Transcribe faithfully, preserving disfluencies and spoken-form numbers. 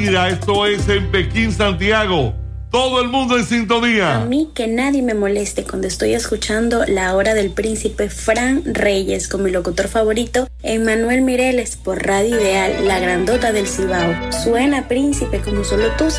Shakira. Esto es en Pekín, Santiago. Todo el mundo en sintonía. A mí que nadie me moleste cuando estoy escuchando La Hora del Príncipe Fran Reyes con mi locutor favorito, Emmanuel Mireles, por Radio Ideal, la grandota del Cibao. Suena, príncipe, como solo tú